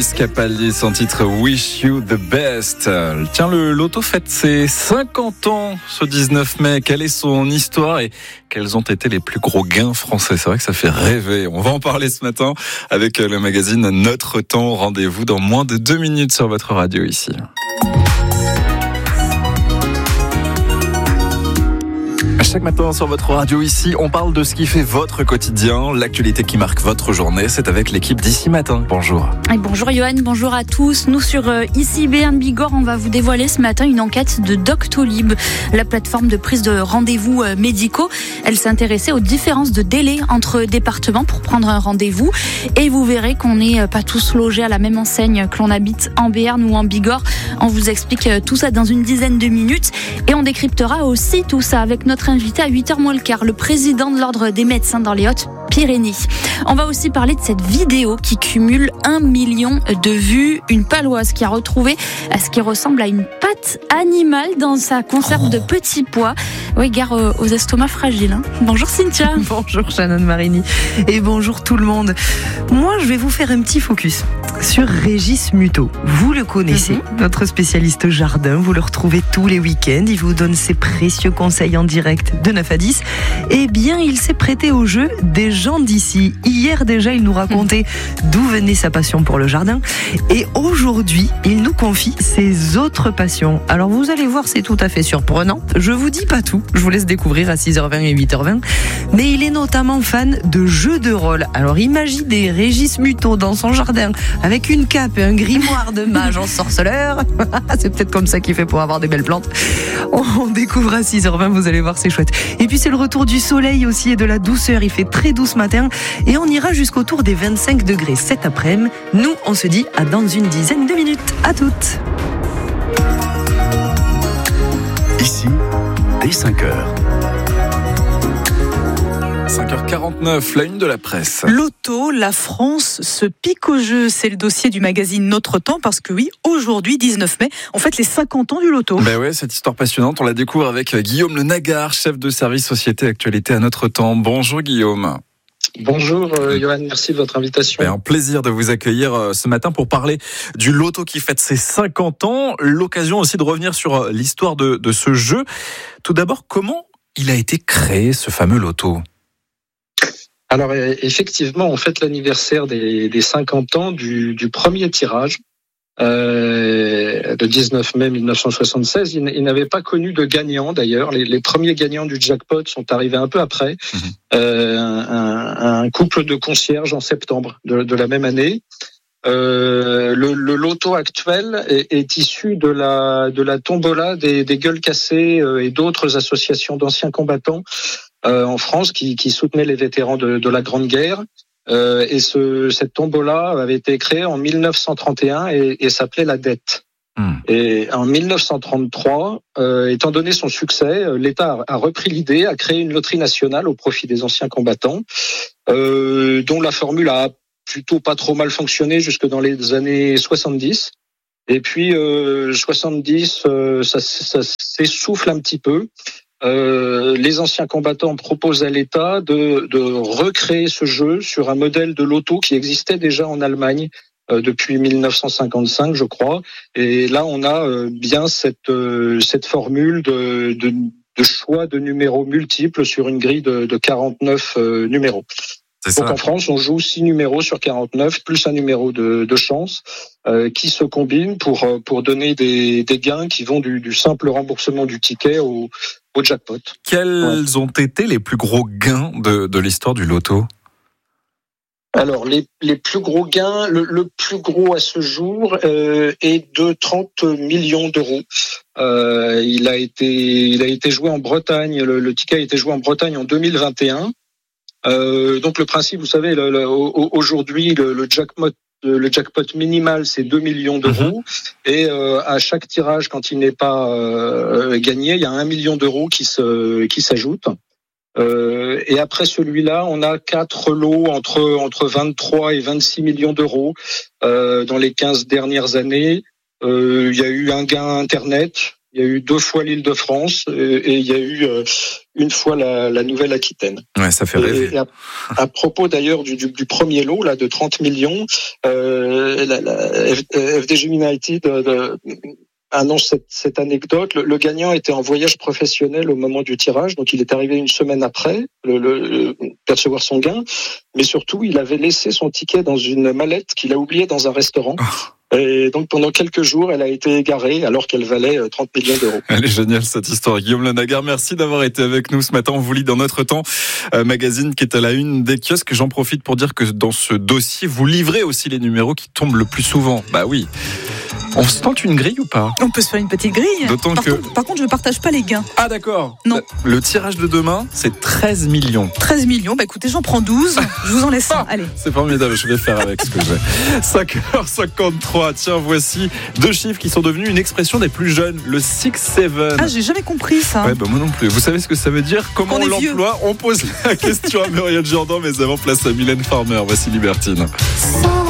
Lewis Capaldi, son titre Wish You the Best. Tiens, le loto fête ses 50 ans ce 19 mai. Quelle est son histoire et quels ont été les plus gros gains français? C'est vrai que ça fait rêver. On va en parler ce matin avec le magazine Notre Temps. Rendez-vous dans moins de 2 minutes sur votre radio ici. Chaque matin sur votre radio ici, on parle de ce qui fait votre quotidien, l'actualité qui marque votre journée. C'est avec l'équipe d'Ici Matin. Bonjour. Et bonjour Johan, bonjour à tous. Nous sur Ici Béarn Bigorre, on va vous dévoiler ce matin une enquête de Doctolib, la plateforme de prise de rendez-vous médicaux. Elle s'intéressait aux différences de délai entre départements pour prendre un rendez-vous. Et vous verrez qu'on n'est pas tous logés à la même enseigne, que l'on habite en Béarn ou en Bigorre. On vous explique tout ça dans une dizaine de minutes. Et on décryptera aussi tout ça avec notre invité à 8h moins le quart, le président de l'Ordre des médecins dans les Hautes-Pyrénées. On va aussi parler de cette vidéo qui cumule 1 million de vues. Une Paloise qui a retrouvé ce qui ressemble à une patte animale dans sa conserve de petits pois. Oui, gare aux estomacs fragiles. Bonjour Cynthia. Bonjour Shannon Marini. Et bonjour tout le monde. Moi, je vais vous faire un petit focus sur Régis Muto. Vous le connaissez, notre spécialiste jardin. Vous le retrouvez tous les week-ends. Il vous donne ses précieux conseils en direct de 9 à 10. Eh bien, il s'est prêté au jeu des gens d'ici. Hier déjà, il nous racontait d'où venait sa passion pour le jardin. Et aujourd'hui, il nous confie ses autres passions. Alors vous allez voir, c'est tout à fait surprenant. Je vous dis pas tout. Je vous laisse découvrir à 6h20 et 8h20. Mais il est notamment fan de jeux de rôle. Alors imaginez Régis Muto dans son jardin avec une cape et un grimoire de mage en sorceleur. C'est peut-être comme ça qu'il fait pour avoir des belles plantes. On découvre à 6h20, vous allez voir, c'est chouette. Et puis c'est le retour du soleil aussi et de la douceur. Il fait très doux ce matin et on ira jusqu'autour des 25 degrés cet après-midi. Nous, on se dit à dans une dizaine de minutes. À toutes. Ici, dès 5h. 5h49, la une de la presse. Loto, la France se pique au jeu. C'est le dossier du magazine Notre Temps parce que oui, aujourd'hui, 19 mai, on fête les 50 ans du Loto. Ben ouais, cette histoire passionnante, on la découvre avec Guillaume Le Nagar, chef de service Société Actualité à Notre Temps. Bonjour Guillaume. Bonjour Johan, merci de votre invitation. Un plaisir de vous accueillir ce matin pour parler du Loto qui fête ses 50 ans. L'occasion aussi de revenir sur l'histoire de ce jeu. Tout d'abord, comment il a été créé ce fameux Loto ? Alors effectivement, on fête l'anniversaire des 50 ans du premier tirage. Le 19 mai 1976, il n'avait pas connu de gagnant d'ailleurs. Les premiers gagnants du jackpot sont arrivés un peu après. Un couple de concierges en septembre de la même année. Le loto actuel est issu de la tombola des gueules cassées et d'autres associations d'anciens combattants en France qui soutenaient les vétérans de la Grande Guerre. Et cette tombola avait été créée en 1931 et s'appelait la dette. Et en 1933, étant donné son succès, l'État a repris l'idée, a créé une loterie nationale au profit des anciens combattants, dont la formule a plutôt pas trop mal fonctionné jusque dans les années 70. Et puis 70, ça s'essouffle un petit peu. Les anciens combattants proposent à l'État de recréer ce jeu sur un modèle de loto qui existait déjà en Allemagne depuis 1955, je crois. Et là, on a bien cette formule de choix de numéros multiples sur une grille de 49 numéros. Donc en France, on joue 6 numéros sur 49, plus un numéro de chance qui se combinent pour donner des gains qui vont du simple remboursement du ticket au jackpot. Quels ont été les plus gros gains de l'histoire du Loto ? Alors, les plus gros gains, le plus gros à ce jour est de 30 millions d'euros. Il a été joué en Bretagne, le ticket a été joué en Bretagne en 2021. Donc le principe, vous savez, aujourd'hui le jackpot minimal c'est 2 millions d'euros et à chaque tirage, quand il n'est pas gagné, il y a 1 million d'euros qui s'ajoutent. Et après celui-là, on a 4 lots entre 23 et 26 millions d'euros dans les 15 dernières années. Il y a eu un gain Internet Il y a eu 2 fois l'Île-de-France et il y a eu une fois la Nouvelle-Aquitaine. Ouais, ça fait rêver. Et à propos d'ailleurs du premier lot là de 30 millions, la FDJ United annonce cette anecdote. Le gagnant était en voyage professionnel au moment du tirage, donc il est arrivé une semaine après le percevoir son gain, mais surtout il avait laissé son ticket dans une mallette qu'il a oubliée dans un restaurant. Et donc pendant quelques jours, elle a été égarée alors qu'elle valait 30 millions d'euros. Elle est géniale cette histoire. Guillaume Lenagar, merci d'avoir été avec nous ce matin. On vous lit dans Notre Temps, magazine qui est à la une des kiosques. J'en profite pour dire que dans ce dossier, vous livrez aussi les numéros qui tombent le plus souvent. Bah oui. On se tente une grille ou pas ? On peut se faire une petite grille. Par contre, je ne partage pas les gains. Ah d'accord. Non. Le tirage de demain, c'est 13 millions. 13 millions, bah écoutez, j'en prends 12. Je vous en laisse un. Allez. C'est formidable, je vais faire avec ce que j'ai. 5h53, tiens, voici 2 chiffres qui sont devenus une expression des plus jeunes. Le 6-7. Ah, j'ai jamais compris ça. Ouais, bah moi non plus. Vous savez ce que ça veut dire ? Comment on l'emploie ? On pose la question à Muriel Jourdan, mais avant, place à Mylène Farmer. Voici Libertine.